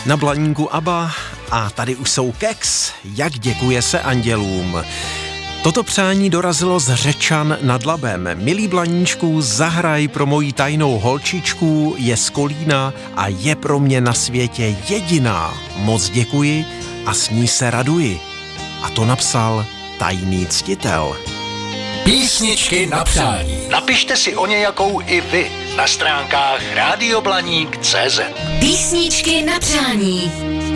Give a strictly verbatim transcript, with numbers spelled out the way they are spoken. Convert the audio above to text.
Na Blaníku ABBA a tady už jsou Keks, jak děkuje se andělům. Toto přání dorazilo z Řečan nad Labem. Milý Blaníčku, zahraj pro moji tajnou holčičku, je z Kolína a je pro mě na světě jediná. Moc děkuji a s ní se raduji. A to napsal tajný ctitel. Písničky na přání. Napište si o nějakou i vy na stránkách rádio blaník tečka cé zet. Písničky na přání.